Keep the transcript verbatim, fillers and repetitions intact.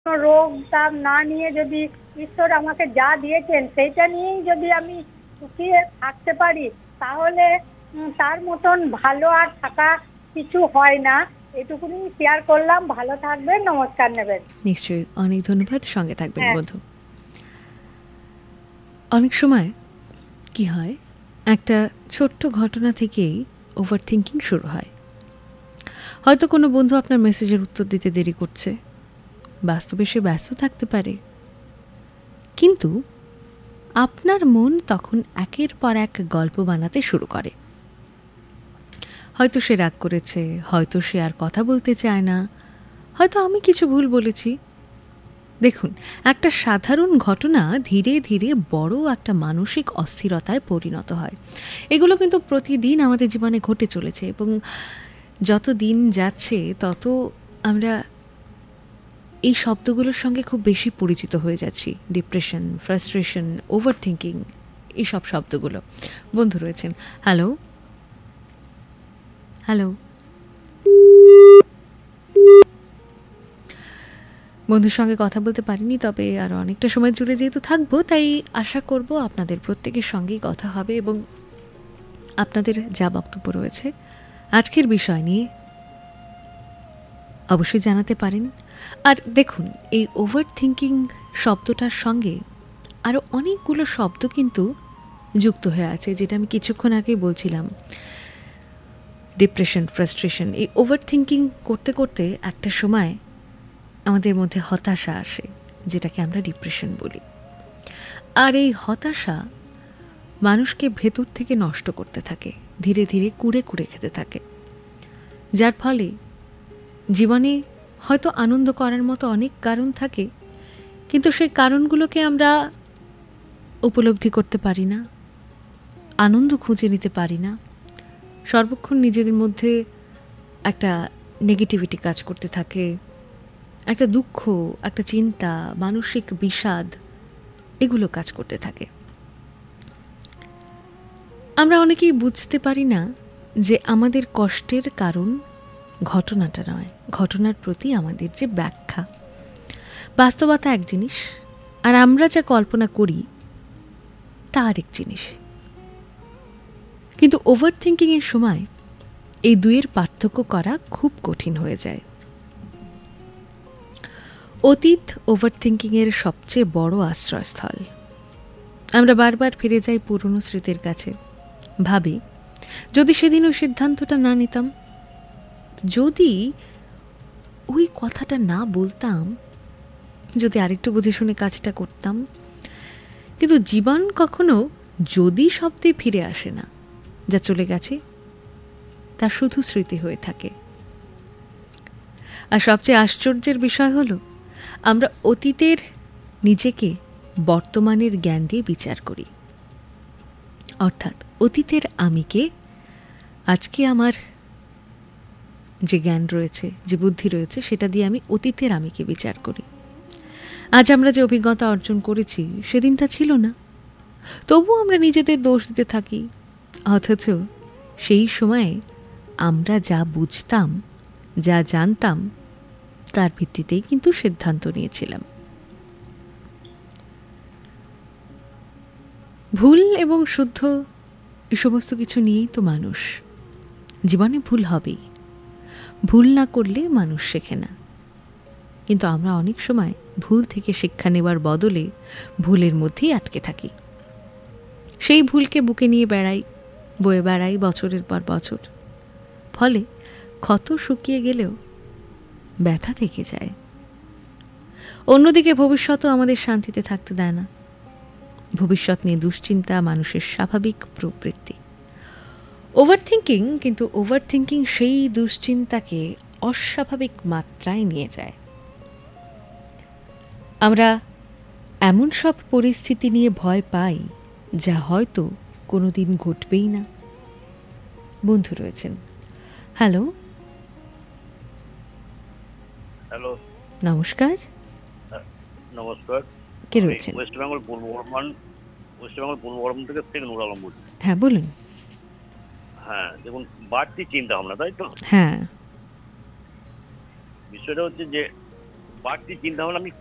রোগ তাপ না নিয়ে যদি ঈশ্বর আমাকে যা দিয়েছেন সেইটা নিয়েই যদি আমি সুখী থাকতে পারি, তাহলে তার মতন ভালো আর থাকা কিছু হয় না। এটুকুনি শেয়ার করলাম। ভালো থাকবেন, নমস্কার নেবেন। নিশ্চয়ই, অনেক ধন্যবাদ। সঙ্গে থাকবেন হ্যাঁ। বন্ধু। অনেক সময় কি হয়, একটা ছোট্ট ঘটনা থেকেই ওভার থিঙ্কিং শুরু হয়। হয়তো কোনো বন্ধু আপনার মেসেজের উত্তর দিতে দেরি করছে, বাস্তবে সে ব্যস্ত থাকতে পারে, কিন্তু আপনার মন তখন একের পর এক গল্প বানাতে শুরু করে। হয়তো সে রাগ করেছে, হয়তো সে আর কথা বলতে চায় না, হয়তো আমি কিছু ভুল বলেছি। দেখুন, একটা সাধারণ ঘটনা ধীরে ধীরে বড় একটা মানসিক অস্থিরতায় পরিণত হয়। এগুলো কিন্তু প্রতিদিন আমাদের জীবনে ঘটে চলেছে, এবং যত দিন যাচ্ছে তত আমরা এই শব্দগুলোর সঙ্গে খুব বেশি পরিচিত হয়ে যাচ্ছি। ডিপ্রেশন, ফ্রাস্ট্রেশন, ওভার থিঙ্কিং, এইসব শব্দগুলো। বন্ধু রয়েছেন। হ্যালো হ্যালো বন্ধুর সঙ্গে কথা বলতে পারিনি, তবে আর অনেকটা সময় জুড়ে যেহেতু থাকবো, তাই আশা করব আপনাদের প্রত্যেকের সঙ্গেই কথা হবে এবং আপনাদের যা বক্তব্য রয়েছে আজকের বিষয় নিয়ে অবশ্যই জানাতে পারেন। আর দেখুন, এই ওভার থিঙ্কিং শব্দটার সঙ্গে আরও অনেকগুলো শব্দ কিন্তু যুক্ত হয়ে আছে, যেটা আমি কিছুক্ষণ আগেই বলছিলাম। ডিপ্রেশন, ফ্রাস্ট্রেশন, এই ওভার থিঙ্কিং করতে করতে একটা সময় আমাদের মধ্যে হতাশা আসে, যেটাকে আমরা ডিপ্রেশন বলি। আর এই হতাশা মানুষকে ভেতর থেকে নষ্ট করতে থাকে, ধীরে ধীরে কুড়ে কুড়ে খেতে থাকে, যার ফলে জীবনে হয়তো আনন্দ করার মতো অনেক কারণ থাকে, কিন্তু সেই কারণগুলোকে আমরা উপলব্ধি করতে পারি না, আনন্দ খুঁজে নিতে পারি না। সর্বক্ষণ নিজেদের মধ্যে একটা নেগেটিভিটি কাজ করতে থাকে, একটা দুঃখ, একটা চিন্তা, মানসিক বিষাদ, এগুলো কাজ করতে থাকে। আমরা অনেকেই বুঝতে পারি না যে আমাদের কষ্টের কারণ ঘটনাটা নয়, ঘটনার প্রতি আমাদের যে ব্যাখ্যা। বাস্তবতা এক জিনিস, আর আমরা যা কল্পনা করি তা আরেক জিনিস। কিন্তু ওভার থিঙ্কিংয়ের সময় এই দুইয়ের পার্থক্য করা খুব কঠিন হয়ে যায়। অতীত ওভার থিঙ্কিংয়ের সবচেয়ে বড় আশ্রয়স্থল। আমরা বারবার ফিরে যাই পুরনো স্মৃতির কাছে, ভাবি যদি সেদিন ওই সিদ্ধান্তটা না নিতাম, যদি ওই কথাটা না বলতাম, যদি আরেকটু বুঝে শুনে কাজটা করতাম। কিন্তু জীবন কখনো যদি শব্দে ফিরে আসে না, যা চলে গেছে তা শুধু স্মৃতি হয়ে থাকে। আর সবচেয়ে আশ্চর্যের বিষয় হলো, আমরা অতীতের নিজেকে বর্তমানের জ্ঞান দিয়ে বিচার করি। অর্থাৎ অতীতের আমিকে আজকে আমার যে জ্ঞান রয়েছে, যে বুদ্ধি রয়েছে, সেটা দিয়ে আমি অতীতের আমিকে বিচার করি। আজ আমরা যে অভিজ্ঞতা অর্জন করেছি সেদিন তা ছিল না, তবু আমরা নিজেদের দোষ দিতে থাকি। অথচ সেই সময়ে আমরা যা বুঝতাম, যা জানতাম, তার ভিত্তিতেই কিন্তু সিদ্ধান্ত নিয়েছিলাম। ভুল এবং শুদ্ধ এ সমস্ত কিছু নিয়েই তো মানুষ। জীবনে ভুল হবেই, ভুল না করলে মানুষ শেখে না। কিন্তু আমরা অনেক সময় ভুল থেকে শিক্ষা নেবার বদলে ভুলের মধ্যেই আটকে থাকি। সেই ভুলকে বুকে নিয়ে বেড়াই, বয়ে বেড়াই বছরের পর বছর। ফলে ক্ষত শুকিয়ে গেলেও ব্যথা থেকে যায়। অন্যদিকে ভবিষ্যতও আমাদের শান্তিতে থাকতে দেয় না। ভবিষ্যৎ নিয়ে দুশ্চিন্তা মানুষের স্বাভাবিক প্রবৃত্তি। ওভার থিঙ্কিং কিন্তু ওভার থিঙ্কিং সেই দুশ্চিন্তাকে অস্বাভাবিক মাত্রায় নিয়ে যায়। আমরা এমন সব পরিস্থিতি নিয়ে ভয় পাই যা হয়তো কোনোদিন ঘটবেই না। বন্ধু রয়েছেন। হ্যালো হ্যালো নমস্কার। নমস্কার। কে রয়েছেন? ওয়েস্ট বেঙ্গল পূর্ব বর্ধমান ওয়েস্ট বেঙ্গল পূর্ব বর্ধমান থেকে শেখ নুর আলম বলছি। হ্যাঁ বলুন। হ্যাঁ, দেখুন, বাড়তি চিন্তা ভাবনা, তাই তো? হ্যাঁ, বিষয়টা হচ্ছে যে বাড়তি চিন্তা ভাবনা আমি